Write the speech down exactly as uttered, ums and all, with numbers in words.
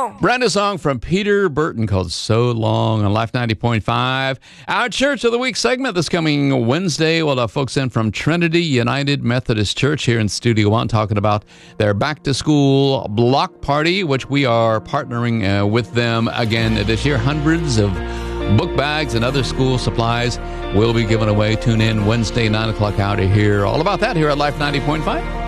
long. Brand new song from Peter Burton called So Long on Life ninety point five. Our Church of the Week segment this coming Wednesday. We'll have folks in from Trinity United Methodist Church here in Studio One talking about their back-to-school block party, which we are partnering uh, with them again this year. Hundreds of book bags and other school supplies will be given away. Tune in Wednesday, nine o'clock hour to hear all about that here at Life ninety point five.